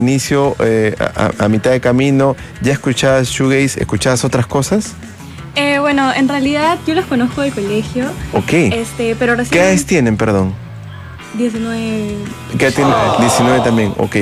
inicio, a mitad de camino, ¿ya escuchabas shoegaze, escuchabas otras cosas? Bueno, en realidad yo los conozco del colegio. Ok. Pero recién... ¿Qué edades tienen, perdón? 19. ¿Qué edad tienen? 19 también, ok.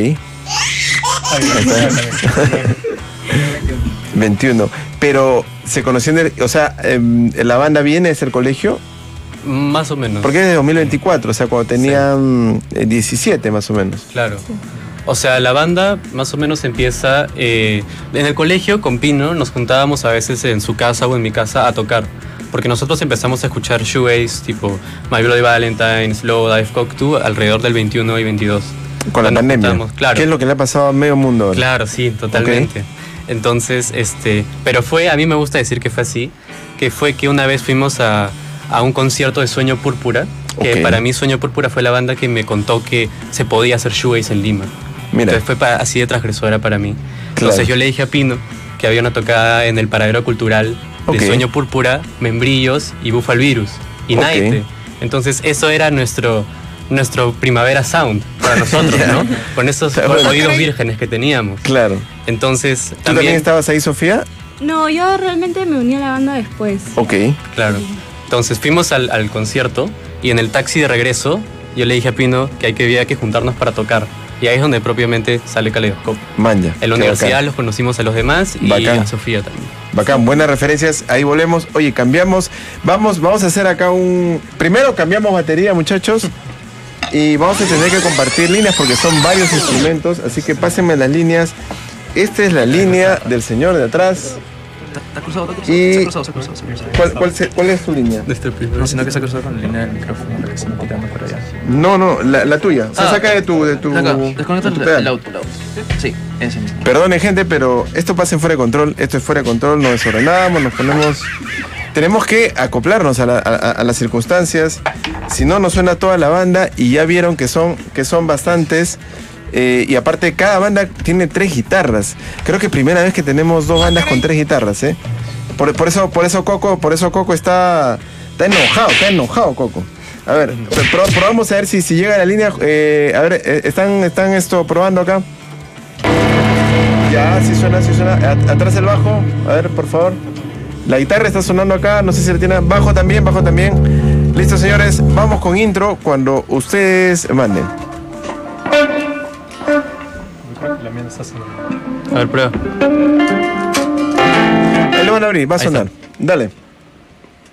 21. Pero, ¿se conocían o sea, la banda viene desde el colegio? Más o menos. Porque es de 2024, o sea, cuando tenían 17 más o menos. Claro. O sea, la banda más o menos empieza en el colegio con Pino, nos juntábamos a veces en su casa o en mi casa a tocar. Porque nosotros empezamos a escuchar shoegaze tipo My Bloody Valentine, Slow, Dive Cocktail alrededor del 21 y 22. Con la pandemia. Claro. ¿Qué es lo que le ha pasado a medio mundo ahora? Claro, sí, totalmente. Okay. Entonces, pero a mí me gusta decir que fue así, que fue que una vez fuimos a un concierto de Sueño Púrpura, que para mí Sueño Púrpura fue la banda que me contó que se podía hacer shoegaze en Lima. Mira. Entonces fue así de transgresora para mí. Entonces yo le dije a Pino que había una tocada en el Paradero Cultural de Sueño Púrpura, Membrillos y Buffalo Virus y Naite. Entonces eso era nuestro Primavera Sound para nosotros, ¿no? Con esos oídos vírgenes que teníamos. Claro. Entonces ¿Tú también estabas ahí, Sofía? No, yo realmente me uní a la banda después. Ok. Claro. Entonces fuimos al concierto y en el taxi de regreso yo le dije a Pino que había que juntarnos para tocar. Y ahí es donde propiamente sale Caleidoscopio. Manja. En la universidad los conocimos a los demás y a Sofía también. Bacán, buenas referencias. Ahí volvemos. Oye, cambiamos. Vamos a hacer acá Primero cambiamos batería, muchachos. Y vamos a tener que compartir líneas porque son varios instrumentos. Así que pásenme las líneas. Esta es la línea del señor de atrás. Está cruzado, y se ha cruzado. ¿Cuál es tu línea? No, sino que se ha cruzado con la línea del micrófono, la que están quitando por allá. No, la tuya. O sea, saca de tu desconecta el auto. Sí, ese mismo. Perdone, gente, pero esto pasa en fuera de control. Esto es fuera de control, nos desordenamos, nos ponemos... Tenemos que acoplarnos a las circunstancias. Si no, nos suena toda la banda y ya vieron que son bastantes. Y aparte cada banda tiene 3 guitarras. Creo que primera vez que tenemos 2 bandas con 3 guitarras, ¿eh? Por eso Coco está enojado Coco. A ver, probamos a ver si llega a la línea. A ver, están probando acá. Ya, sí suena. Atrás el bajo. A ver, por favor. La guitarra está sonando acá, no sé si le tiene. Bajo también. Listo, señores, vamos con intro cuando ustedes manden. A ver, prueba. Ahí lo van a abrir, va a sonar. Dale.